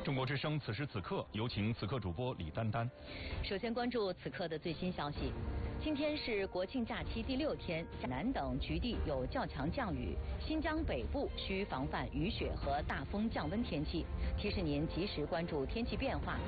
中国之声此时此刻，有请此刻主播李丹丹。 首先关注此刻的最新消息。今天是国庆假期第6天，南等局地有较强降雨，新疆北部需防范雨雪和大风降温天气。提示您及时关注天气变化，